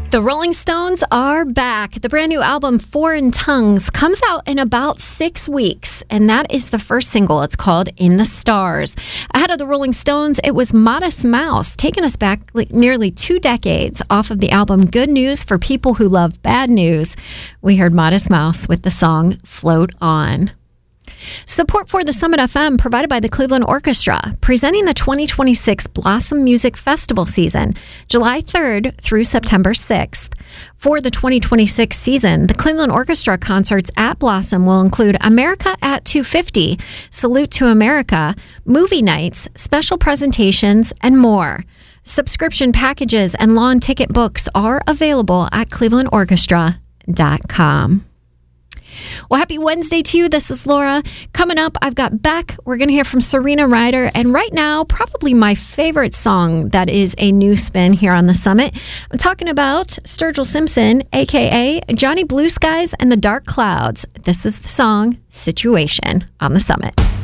The Rolling Stones are back. The brand new album, Foreign Tongues, comes out in about 6 weeks, and that is the first single. It's called In the Stars. Ahead of the Rolling Stones, it was Modest Mouse, taking us back nearly 2 decades off of the album Good News for People Who Love Bad News. We heard Modest Mouse with the song Float On. Support for the Summit FM provided by the Cleveland Orchestra, presenting the 2026 Blossom Music Festival season, July 3rd through September 6th. For the 2026 season, the Cleveland Orchestra concerts at Blossom will include America at 250, Salute to America, movie nights, special presentations, and more. Subscription packages and lawn ticket books are available at clevelandorchestra.com. Well, happy Wednesday to you. This is Laura. Coming up, I've got Beck. We're going to hear from Serena Ryder. And right now, probably my favorite song that is a new spin here on the Summit. I'm talking about Sturgill Simpson, a.k.a. Johnny Blue Skies and the Dark Clouds. This is the song Situation on the Summit.